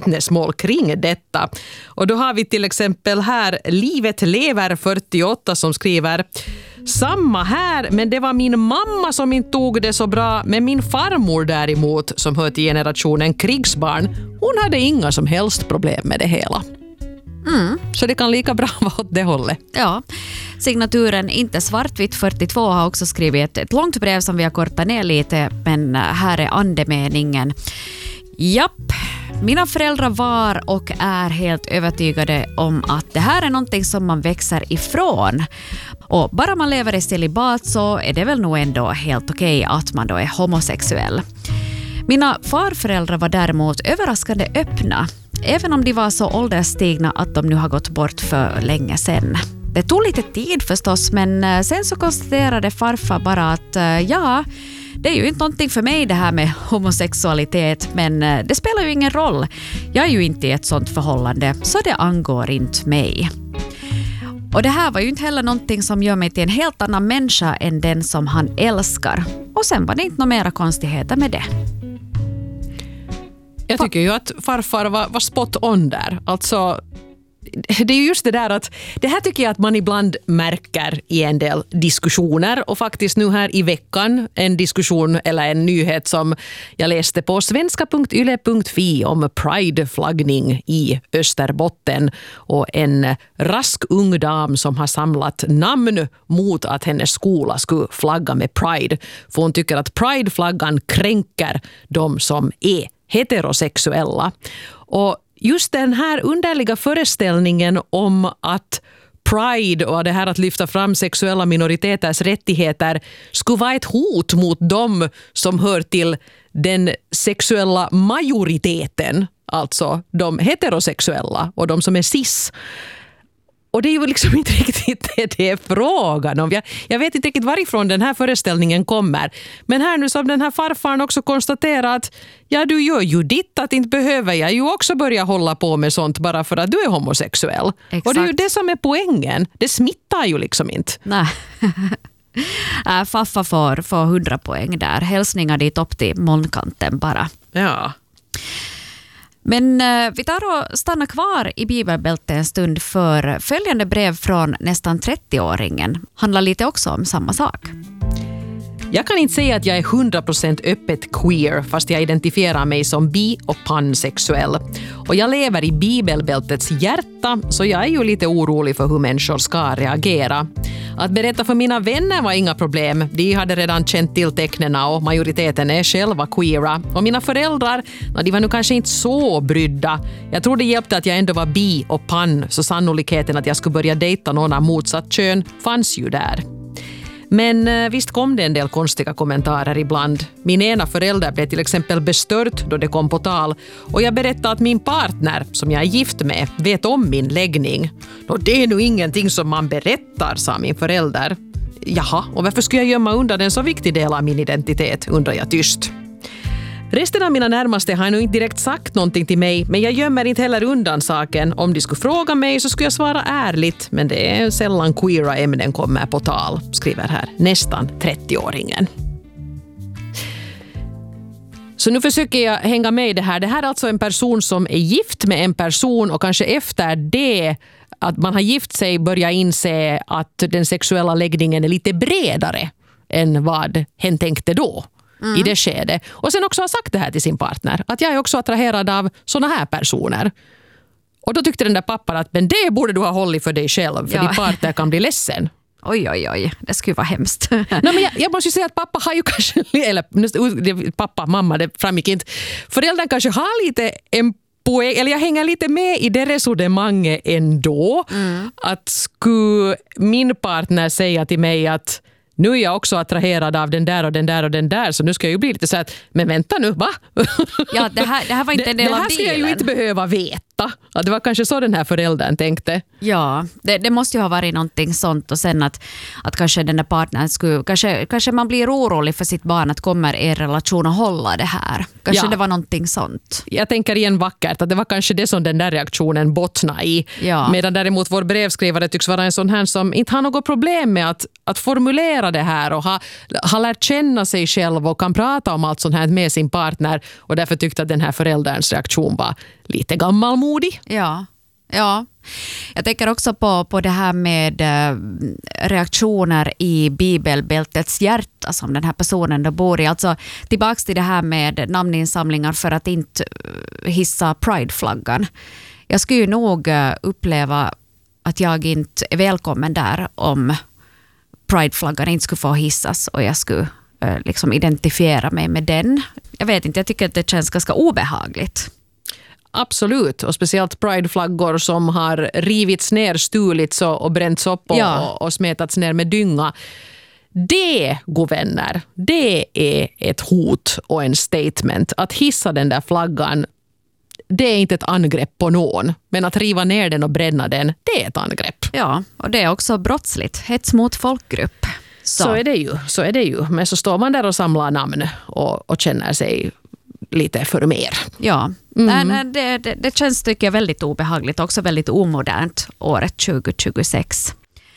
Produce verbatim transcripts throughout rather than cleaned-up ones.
vittnesmål kring detta. Och då har vi till exempel här Livet lever fyrtioåtta som skriver: samma här, men det var min mamma som inte tog det så bra. Men min farmor däremot, som hör till generationen krigsbarn, hon hade inga som helst problem med det hela. Mm. Så det kan lika bra vara åt det hållet. Ja, signaturen inte svartvitt fyrtiotvå har också skrivit ett långt brev som vi har kortat ner lite, men här är andemeningen. Japp, mina föräldrar var och är helt övertygade om att det här är någonting som man växer ifrån. Och bara man lever i celibat så är det väl nog ändå helt okej att man då är homosexuell. Mina farföräldrar var däremot överraskande öppna, även om de var så ålderstigna att de nu har gått bort för länge sedan. Det tog lite tid förstås, men sen så konstaterade farfar bara att ja, det är ju inte någonting för mig det här med homosexualitet, men det spelar ju ingen roll. Jag är ju inte i ett sånt förhållande, så det angår inte mig. Och det här var ju inte heller någonting som gör mig till en helt annan människa än den som han älskar. Och sen var det inte några mera konstigheter med det. Jag tycker ju att farfar var, var spot on där. Alltså, det är ju just det där att det här tycker jag att man ibland märker i en del diskussioner, och faktiskt nu här i veckan en diskussion eller en nyhet som jag läste på svenska punkt yle punkt fi om Pride-flaggning i Österbotten och en rask ung dam som har samlat namn mot att hennes skola skulle flagga med Pride, för hon tycker att Pride-flaggan kränker de som är heterosexuella. Och just den här underliga föreställningen om att Pride och det här att lyfta fram sexuella minoriteters rättigheter skulle vara ett hot mot dem som hör till den sexuella majoriteten, alltså de heterosexuella och de som är cis. Och det är ju liksom inte riktigt det det är frågan om. Jag, jag vet inte riktigt varifrån den här föreställningen kommer. Men här nu som den här farfaren också konstaterar att ja, du gör ju ditt, att inte behöver jag ju också börja hålla på med sånt bara för att du är homosexuell. Exakt. Och det är ju det som är poängen. Det smittar ju liksom inte. Nej. äh, Faffa får, får hundra poäng där. Hälsningar dit upp till molnkanten bara. Ja. Men eh, vi tar och stannar kvar i bibelbältet en stund, för följande brev från nästan trettio-åringen handlar lite också om samma sak. Jag kan inte säga att jag är hundra procent öppet queer, fast jag identifierar mig som bi- och pansexuell. Och jag lever i bibelbältets hjärta, så jag är ju lite orolig för hur människor ska reagera. Att berätta för mina vänner var inga problem. De hade redan känt till tecknena och majoriteten är själva queera. Och mina föräldrar, de var nu kanske inte så brydda. Jag tror det hjälpte att jag ändå var bi och pan, så sannolikheten att jag skulle börja dejta någon av motsatt kön fanns ju där. Men visst kom det en del konstiga kommentarer ibland. Min ena förälder blev till exempel bestört då det kom på tal. Och jag berättade att min partner, som jag är gift med, vet om min läggning. Och det är nog ingenting som man berättar, sa min förälder. Jaha, och varför skulle jag gömma undan en så viktig del av min identitet, undrar jag tyst. Resten av mina närmaste har nog inte direkt sagt någonting till mig, men jag gömmer inte heller undan saken. Om de skulle fråga mig så skulle jag svara ärligt, men det är sällan queera ämnen kommer på tal, skriver här nästan trettio-åringen. Så nu försöker jag hänga med i det här. Det här är alltså en person som är gift med en person och kanske efter det att man har gift sig börjar inse att den sexuella läggningen är lite bredare än vad hen tänkte då. Mm. I det skedet. Och sen också har sagt det här till sin partner. Att jag är också attraherad av såna här personer. Och då tyckte den där pappan att men det borde du ha hållit för dig själv. För ja. Din partner kan bli ledsen. Oj, oj, oj. Det skulle vara hemskt. Nej, men jag, jag måste ju säga att pappa har ju kanske... Eller pappa, mamma, det framgick inte. Föräldern kanske har lite en poäng. Eller jag hänger lite med i det resonemanget ändå. Mm. Att skulle min partner säga till mig att nu är jag också attraherad av den där och den där och den där, så nu ska jag ju bli lite så att, men vänta nu, va? Ja, det här, det här var inte en del det, av det här ska jag ju dealen. inte behöva veta. Att det var kanske så den här föräldern tänkte. Ja, det, det måste ju ha varit någonting sånt, och sen att, att kanske den där partnern skulle, kanske, kanske man blir orolig för sitt barn att kommer er relation att hålla det här. Kanske ja. Det var någonting sånt. Jag tänker igen vackert att det var kanske det som den där reaktionen bottnade i. Ja. Medan däremot vår brevskrivare tycks vara en sån här som inte har något problem med att, att formulera det här och ha, ha lärt känna sig själv och kan prata om allt sånt här med sin partner, och därför tyckte att den här förälderns reaktion var lite gammalmodig. Ja, ja. Jag tänker också på, på det här med eh, reaktioner i bibelbältets hjärta som den här personen då bor i. Alltså tillbaka till det här med namninsamlingar för att inte hissa prideflaggan. Jag skulle ju nog eh, uppleva att jag inte är välkommen där om prideflaggan inte skulle få hissas och jag skulle eh, liksom identifiera mig med den. Jag vet inte, jag tycker att det känns ganska obehagligt. Absolut, och speciellt prideflaggor som har rivits ner, stulits och, och bränts upp och, Ja. och, och smetats ner med dynga. Det, god vänner, det är ett hot och en statement. Att hissa den där flaggan, det är inte ett angrepp på någon. Men att riva ner den och bränna den, det är ett angrepp. Ja, och det är också brottsligt. Hets mot folkgrupp. Så, Så är det ju, så är det ju. Men så står man där och samlar namn och, och känner sig lite för mer. Ja, Mm. nej, nej, det, det, det känns tycker jag väldigt obehagligt. Också väldigt omodernt året tjugo tjugosex.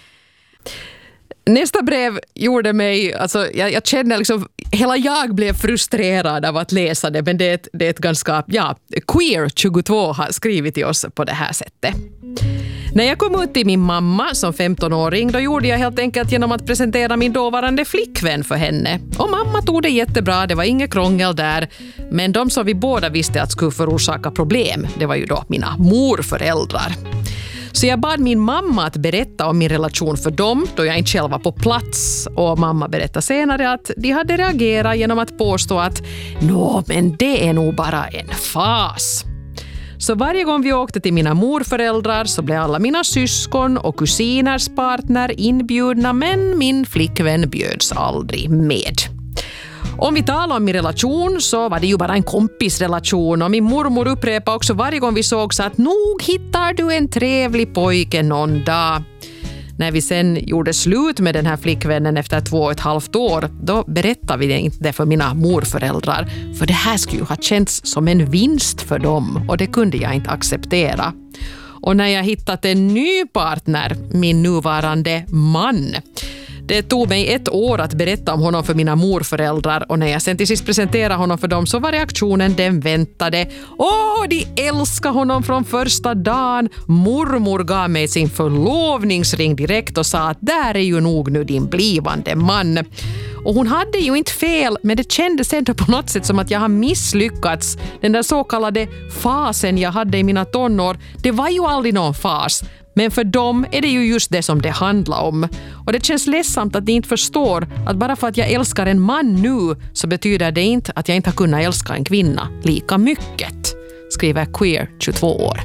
Nästa brev gjorde mig, alltså jag, jag känner liksom, hela jag blev frustrerad av att läsa det, men det är ett, det är ett ganska, ja, Queer tjugotvå har skrivit till oss på det här sättet. När jag kom ut till min mamma som femtonåring, då gjorde jag helt enkelt genom att presentera min dåvarande flickvän för henne. Och mamma tog det jättebra, det var inget krångel där. Men de som vi båda visste att skulle förorsaka problem, det var ju då mina morföräldrar. Så jag bad min mamma att berätta om min relation för dem då jag inte själv var på plats. Och mamma berättade senare att de hade reagerat genom att påstå att nå, men det är nog bara en fas. Så varje gång vi åkte till mina morföräldrar så blev alla mina syskon och kusiners partner inbjudna, men min flickvän bjöds aldrig med. Om vi talar om min relation så var det ju bara en kompisrelation, och min mormor upprepade också varje gång vi såg så att nog hittar du en trevlig pojke någon dag. När vi sen gjorde slut med den här flickvännen efter två och ett halvt år, då berättade vi det inte för mina morföräldrar, för det här skulle ju ha känts som en vinst för dem och det kunde jag inte acceptera. Och när jag hittat en ny partner, min nuvarande man, det tog mig ett år att berätta om honom för mina morföräldrar, och när jag sen till sist presenterade honom för dem så var reaktionen den väntade. Åh, de älskar honom från första dagen. Mormor gav mig sin förlovningsring direkt och sa att där är ju nog nu din blivande man. Och hon hade ju inte fel, men det kändes ändå på något sätt som att jag har misslyckats. Den där så kallade fasen jag hade i mina tonår, det var ju aldrig någon fas. Men för dem är det ju just det som det handlar om. Och det känns ledsamt att de inte förstår att bara för att jag älskar en man nu så betyder det inte att jag inte har kunnat älska en kvinna lika mycket, skriver Queer tjugotvå år.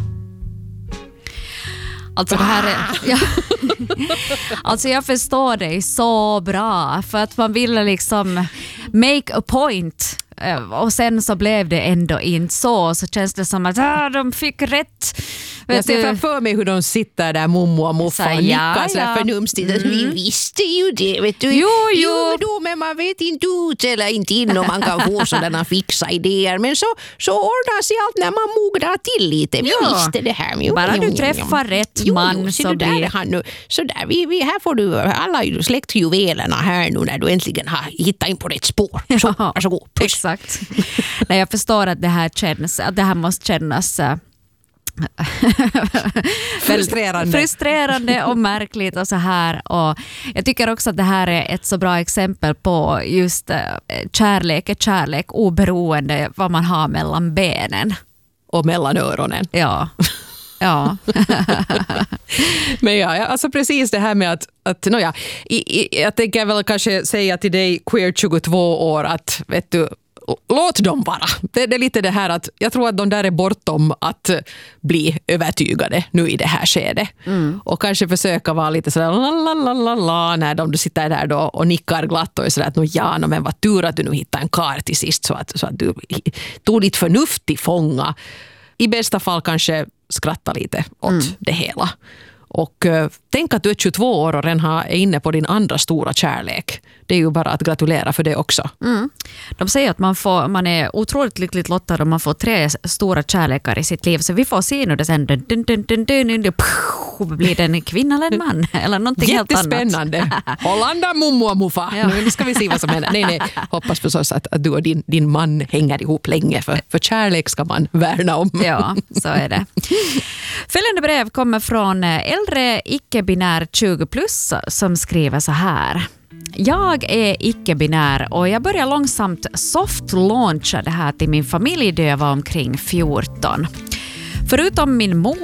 Alltså det här är, ja. Alltså jag förstår dig så bra, för att man ville liksom make a point, och sen så blev det ändå inte så. Så känns det som att ah, de fick rätt. Jag ser framför mig hur de sitter där, mommo och muffa, och nickar så här förnumstigt. Mm. Vi visste ju det, vet du. Jo, jo. jo då, men man vet inte ut eller inte in om man kan få sådana fixa idéer. Men så, så ordnar sig allt när man mognar till lite. Vi Ja. visste det här. Jo, Bara jo, du jo, träffar jo. rätt jo, man jo, så så där, blir... han nu. Så där, vi, vi, här får du alla släktjuvelerna här nu när du äntligen har hittat in på rätt spår. Så, Ja, varsågod. Puss. exakt. Nej, jag förstår att det här känns, att det här måste kännas äh, Frustrerande. frustrerande och märkligt och så här. Och jag tycker också att det här är ett så bra exempel på just äh, kärlek är kärlek oberoende vad man har mellan benen. Och mellan öronen. Ja. Ja. Men ja, alltså precis det här med att, att no ja, i, i, jag tänker väl kanske säga till dig Queer tjugotvå år att vet du, låt dem vara. Det, det är lite det här att jag tror att de där är bortom att bli övertygade nu i det här skedet. Mm. Och kanske försöka vara lite sådär la la la la la när de sitter där då och nickar glatt och är sådär att no, ja, no, men vad tur att du nu hittar en kar till sist så att, så att du tog ditt förnuft i fånga. I bästa fall kanske skratta lite åt mm. det hela. Och uh, tänk att du är tjugotvå år och redan är inne på din andra stora kärlek. Det är ju bara att gratulera för det också. Mm. De säger att man, får, man är otroligt lyckligt lottad om man får tre stora kärlekar i sitt liv. Så vi får se nu det sen. Dun, dun, dun, dun, dun, dun, blir det en kvinna eller en man? Eller någonting helt annat. Jättespännande. Hollanda, mummo och muffa. Ja. Nu ska vi se vad som händer. Nej, nej. Hoppas förstås att, att du och din, din man hänger ihop länge. För, för kärlek ska man värna om. Ja, så är det. Följande brev kommer från äldre icke-binär tjugo plus som skriver så här. Jag är icke-binär och jag börjar långsamt soft-launcha det här till min familj då jag var omkring fjorton. Förutom min mor